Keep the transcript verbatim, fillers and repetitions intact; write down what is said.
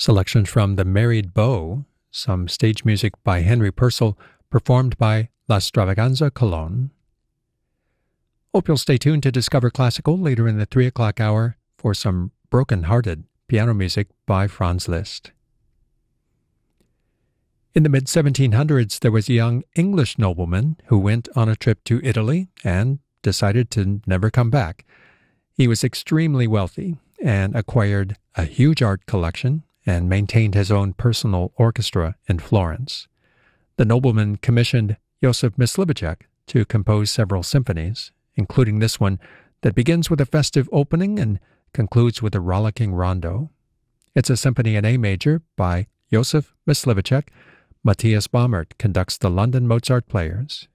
Selections from The Married Beau, some stage music by Henry Purcell, performed by La Stravaganza Cologne. Hope you'll stay tuned to Discover Classical later in the three o'clock hour for some broken-hearted piano music by Franz Liszt. In the mid seventeen hundreds, there was a young English nobleman who went on a trip to Italy and decided to never come back. He was extremely wealthy and acquired a huge art collection and maintained his own personal orchestra in Florence. The nobleman commissioned Joseph Myslivacek to compose several symphonies, including this one that begins with a festive opening and concludes with a rollicking rondo. It's a symphony in A major by Joseph Myslivacek. Matthias Baumert conducts the London Mozart Players.